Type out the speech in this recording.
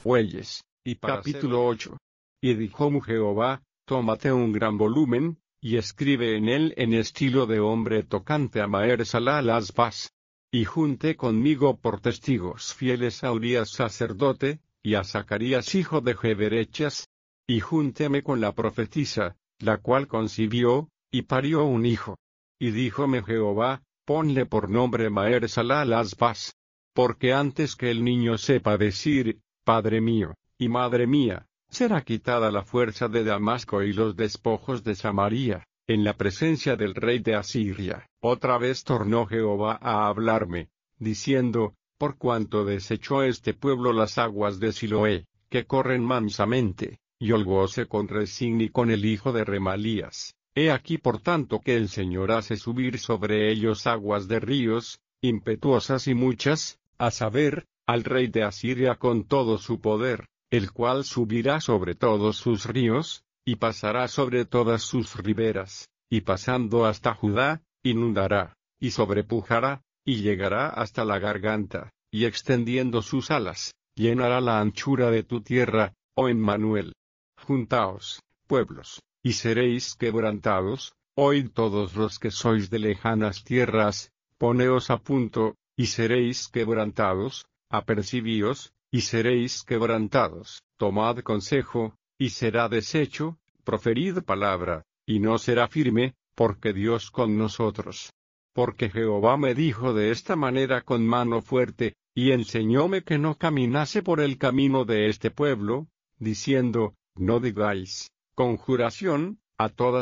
fuelles. Capítulo 8. Y dijo Jehová, tómate un gran volumen, y escribe en él en estilo de hombre tocante a Maher-Shalal Has-Baz. Y junté conmigo por testigos fieles a Urías sacerdote, y a Zacarías hijo de Jeberechas. Y juntéme con la profetisa, la cual concibió, y parió un hijo. Y díjome Jehová, ponle por nombre Maher-Shalal Has-Baz. Porque antes que el niño sepa decir, Padre mío, y Madre mía, será quitada la fuerza de Damasco y los despojos de Samaria, en la presencia del rey de Asiria. Otra vez tornó Jehová a hablarme, diciendo, por cuanto desechó este pueblo las aguas de Siloé, que corren mansamente, y holgóse con Rezín y con el hijo de Remalías. He aquí por tanto que el Señor hace subir sobre ellos aguas de ríos, impetuosas y muchas, a saber, al rey de Asiria con todo su poder, el cual subirá sobre todos sus ríos, y pasará sobre todas sus riberas, y pasando hasta Judá, inundará, y sobrepujará, y llegará hasta la garganta, y extendiendo sus alas, llenará la anchura de tu tierra, oh Emmanuel. Juntaos, pueblos, y seréis quebrantados, oíd todos los que sois de lejanas tierras, poneos a punto, y seréis quebrantados, apercibíos, y seréis quebrantados, tomad consejo, y será deshecho, proferid palabra, y no será firme, porque Dios con nosotros. Porque Jehová me dijo de esta manera con mano fuerte, y enseñóme que no caminase por el camino de este pueblo, diciendo, no digáis, conjuración, a todas